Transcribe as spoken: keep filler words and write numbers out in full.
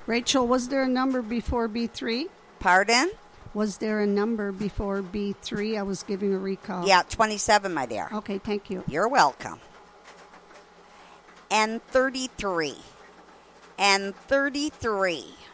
Rachel, was there a number before B three? Pardon? Was there a number before B three? I was giving a recall. Yeah, twenty-seven, my dear. Okay, thank you. You're welcome. And thirty-three. And thirty-three.